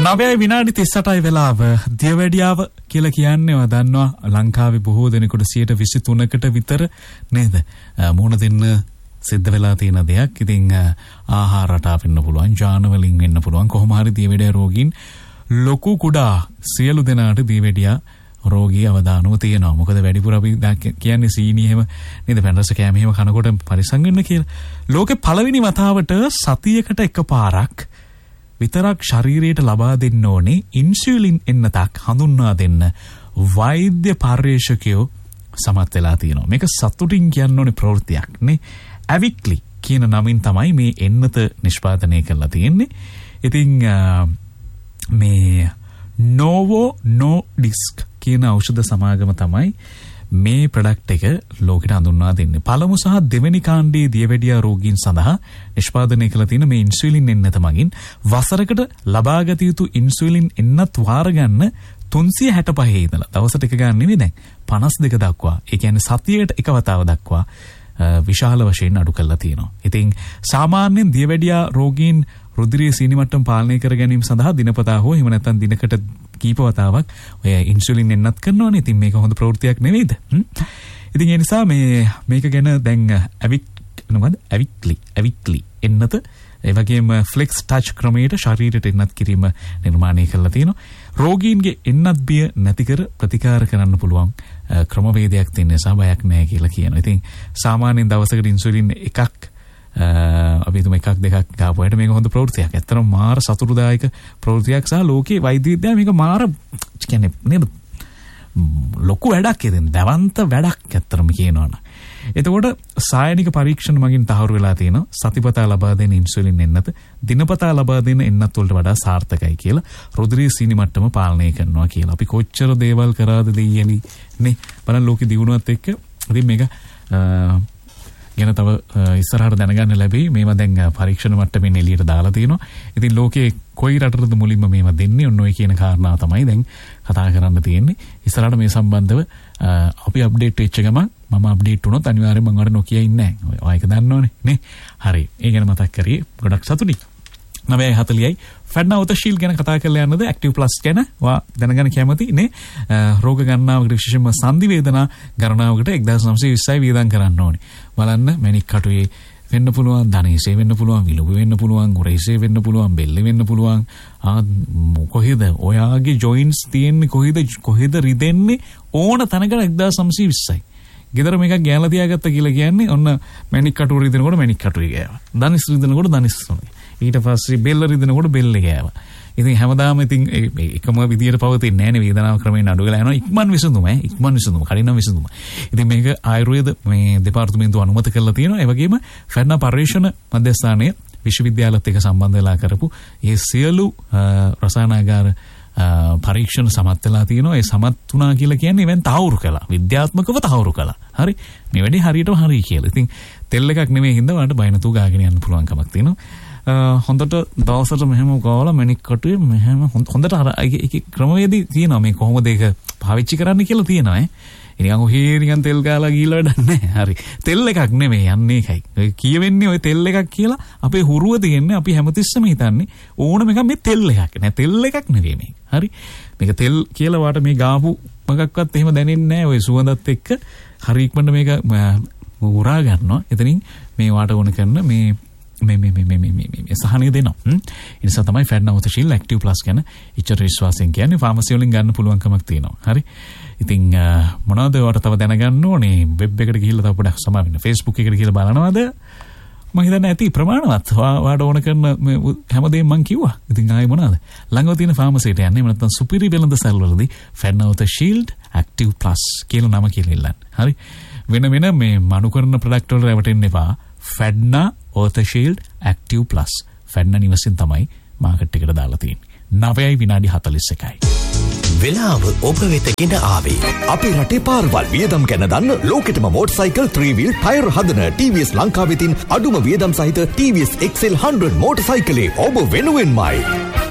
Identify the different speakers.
Speaker 1: 9 විනාඩි 38යි වෙලාව. දියවැඩියාව කියලා කියන්නේ දන්නවා ලංකාවේ බොහෝ දෙනෙකුට 23%කට විතර නේද මොන දෙන්න සිද්ධ වෙලා තියෙන දෙයක්. ඉතින් ආහාර රටා වෙන්න පුළුවන්, ජාන වලින් වෙන්න පුළුවන්. කොහොම හරි දියවැඩියා රෝගීන් ලොකු කුඩා සියලු දෙනාට දියවැඩියා රෝගී අවදානම තියෙනවා. මොකද වැඩිපුර අපි කියන්නේ සීනි එහෙම නේද පැන්රස කෑම එහෙම කනකොට පරිස්සම් වෙන්න කියලා. ලෝකේ පළවෙනි වතාවට සතියකට එකපාරක් විතරක් ශරීරයට ලබා දෙන්න ඕනේ ඉන්සියුලින් එන්නතක් හඳුන්වා දෙන්න වෛද්‍ය පර්යේෂකයෝ සමත් වෙලා තියෙනවා. මේක සතුටින් කියන්න ඕනේ ප්‍රවෘත්තියක් නේ. ඇවික්ලි කියන නමින් තමයි මේ එන්නත නිෂ්පාදනය කරලා තියෙන්නේ. ඉතින් මේ Novo Nordisk කියන ඖෂධ සමාගම තමයි මේ ප්‍රොඩක්ට් එක ලෝකෙට හඳුන්වා දෙන්නේ. පළමු සහ දෙවෙනි කාණ්ඩයේ දියවැඩියා රෝගීන් සඳහා නිෂ්පාදනය කළ තියෙන මේ ඉන්සියුලින් එන්නත මගින් වසරකට ලබාගත යුතු ඉන්සියුලින් එන්නත් වාර ගන්න 365 ඉඳලා දවසට එක ගන්න නෙවෙයි දැන් 52 දක්වා. ඒ කියන්නේ සතියකට එක වතාව දක්වා විශාල වශයෙන් අඩු කරලා තියෙනවා. ඉතින් සාමාන්‍යයෙන් දියවැඩියා රෝගීන් රුධිරයේ සීනි මට්ටම පාලනය කර ගැනීම සඳහා දිනපතා හෝ එහෙම නැත්නම් දිනකට කීප වතාවක් ඔය ඉන්සියුලින් එන්නත් කරනවානේ. ඉතින් මේක හොඳ ප්‍රවෘත්තියක් නෙවෙයිද? ඉතින් ඒ නිසා මේක ගැන දැන් ඇවික්ලි එන්නත ඒ වගේම ෆ්ලෙක්ස් ටච් ක්‍රමයට ශරීරයට එන්නත් කිරීම නිර්මාණය කරලා තියෙනවා. රෝගීන්ගේ එන්නත් බිය නැති කර ප්‍රතිකාර කරන්න පුළුවන් ක්‍රමවේදයක් තියෙන නිසා බයක් නැහැ කියලා කියනවා. ඉතින් සාමාන්‍යයෙන් දවසකට ඉන්සියුලින් එකක් අපි තුම එකක් දෙකක් ගාපුවාට මේක හොඳ ප්‍රවෘත්තියක්. ඇත්තටම මාර සතුටුදායක ප්‍රවෘත්තියක් සහ ලෝකේ වෛද්‍ය විද්‍යාව මේක මාර කියන්නේ නේද ලොකු වැඩක් ඉතින් දවන්ත වැඩක් ඇත්තටම කියනවනම්. එතකොට සායනික පරීක්ෂණ මගින් තහවුරු වෙලා තියෙනවා සතිපතා ලබා දෙන ඉන්සියුලින් එන්නත දිනපතා ලබා දෙන එන්නත් වලට වඩා සාර්ථකයි කියලා. රුධිරයේ සීනි මට්ටම පාලනය කරනවා කියලා. අපි කොච්චර දේවල් කරාද දෙයියනි නේ බලන්න ලෝකෙ දියුණුවත් එක්ක. ඉතින් මේක ගැන තව ඉස්සරහට දැනගන්න ලැබෙයි. මේවා දැන් පරීක්ෂණ මට්ටමින් එළියට දාලා තියෙනවා. ඉතින් ලෝකේ කොයි රටටද මුලින්ම මේවා දෙන්නේ ඔන්න ඔය කියන කාරණා තමයි දැන් කතා කරන්න තියෙන්නේ. ඉස්සරහට මේ සම්බන්ධව අපි අප්ඩේට් වෙච්ච ගමන් මම අප්ඩේට් වුණොත් අනිවාර්යෙන්ම මම වර නොකිය ඉන්නේ නැහැ. ඔය ඒක දන්නවනේ නේ. හරි. ඒ ගැන මතක් කරේ ගොඩක් සතුටින්. 9:40යි ෆැඩ්නාවත ශීල් ගැන කතා කරලා යනද ඇක්ටිව් ප්ලස් ගැන වා දැනගන්න කැමති නේ. රෝග ගණනාවකට විශේෂයෙන්ම සංදි වේදනා ගණනාවකට 1920යි වියදම් කරන්න ඕනේ. බලන්න මැණික් කටුවේ වෙන්න පුළුවන්, ධනේශේ වෙන්න පුළුවන්, විලුඹ වෙන්න පුළුවන්, උරහිසේ වෙන්න පුළුවන්, බෙල්ල වෙන්න පුළුවන්. කොහෙද ඔයාගේ ජොයින්ට්ස් තියෙන්නේ, කොහෙද රිදෙන්නේ ඕන තැනකට 1920යි. ගෙදර මේක ගෑනලා තියාගත්ත කියලා කියන්නේ ඔන්න මැණික් කටුව රිදෙනකොට මැණික් කටුවේ ගෑවා. ධනිස් රිදෙනකොට ධනිස් උනේ. ඊට පස්සේ බෙල්ල රිදෙනකොට බෙල්ල ගෑවා. ඉතින් හැමදාම ඉතින් එකම විදියට පවතින්නේ නැහැ නේ. වේදනාව ක්‍රමයෙන් අඩු වෙලා යනවා. ඉක්මන් විසඳුම කඩිනම් විසඳුම. ඉතින් මේක ආයුර්වේද මේ දෙපාර්තමේන්තුව අනුමත කරලා තියෙනවා. ඒ වගේම ෆැඩ්නා පර්යේෂණ මධ්‍යස්ථානයේ විශ්වවිද්‍යාලත් එක්ක සම්බන්ධ වෙලා කරපු මේ සියලු රසායනාගාර පරීක්ෂණ සමත් වෙලා තියෙනවා. ඒ සමත් වුණා කියලා කියන්නේ ඉවෙන් තහවුරු කළා. විද්‍යාත්මකව තහවුරු කළා. හරි. මේ වැඩේ හරියටම හරි කියලා. ඉතින් තෙල් එකක් නෙමෙයි හින්දා වලට බය නැතුව ගාගෙන යන්න පුළුවන් කමක් තියෙනවා. හොඳට දවසට මෙහෙම ගාලා මැණික් කටුවේ මෙහෙම හොඳට අර ඒක ක්‍රමවේදී තියෙනවා මේ කොහොමද ඒක පාවිච්චි කරන්න කියලා තියෙනවා ඈ. ඉතින් ඔහේ නිකන් තෙල් ගාලා ගිහලා වැඩක් නැහැ. හරි. තෙල් එකක් නෙමෙයි යන්නේ ඒකයි. ඔය කියවෙන්නේ ඔය තෙල් එකක් කියලා අපේ හුරුව තියෙන්නේ අපි හැමතිස්සෙම හිතන්නේ ඕනම එකක් මේ තෙල් එකක්. නෑ තෙල් එකක් නෙවෙයි මේක. හරි. මේක තෙල් කියලා වාට මේ ගාපු මොකක්වත් එහෙම දැනෙන්නේ නැහැ. ඔය සුවඳත් එක්ක හරි ඉක්මනට මේක උරා ගන්නවා. එතනින් මේ වාට ඕන කරන මේ සහනය දෙනවා. ඒ නිසා තමයි ෆැඩ්නාවත ශීල් ඇක්ටිව් ප්ලස් ගැන ඉච්ඡර විශ්වාසයෙන් කියන්නේ. ෆාමසි වලින් ගන්න පුළුවන්කමක් තියෙනවා. හරි. ඉතින් මොනවද ඔයාලට තව දැනගන්න ඕනේ? වෙබ් එකට ගිහිල්ලා තව පොඩක් සමා වෙන්න. Facebook එකට ගිහිල්ලා බලනවද? මම හිතන්නේ ඇති ප්‍රමාණවත්. ඔයාලට ඕන කරන හැමදේම මම කිව්වා. ඉතින් ආයේ මොනවද? ළඟව තියෙන ෆාමසියට යන්න. එහෙම නැත්නම් සුපිරි වෙළඳ සැල්වලදී ෆැඩ්නාවත ශීල්ඩ් ඇක්ටිව් ප්ලස් කියලා නම කියලා ඉල්ලන්න. හරි. වෙන මේ මනු කරන ප්‍රොඩක්ට් වල රැවටෙන්න එපා. ෆැඩ්නා ඕතශීල්ඩ් ඇක්ටිව් ප්ලස් ෆැඩ්නා නිවසින් තමයි මාකට් එකට දාලා තියෙන්නේ. 9:41යි.
Speaker 2: වෙලාව ඔබ වෙත ගෙන ආවේ. අපේ රටේ පාරවල් වියදම් ගැන දන්න ලෝකෙටම මෝටර්සයිකල් 3-wheel ටයර් හදන TVS ලංකාවෙතින් අඩුම වියදම් සහිත TVS XL 100 මෝටර්සයිකලේ ඔබ වෙනුවෙන්මයි.